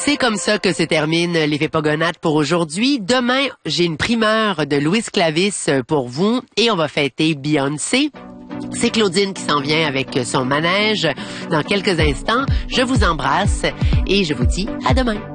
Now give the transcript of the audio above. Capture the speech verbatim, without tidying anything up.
C'est comme ça que se termine l'effet Pogonade pour aujourd'hui. Demain, j'ai une primeur de Louis Clavis pour vous et on va fêter Beyoncé. C'est Claudine qui s'en vient avec son manège dans quelques instants. Je vous embrasse et je vous dis à demain.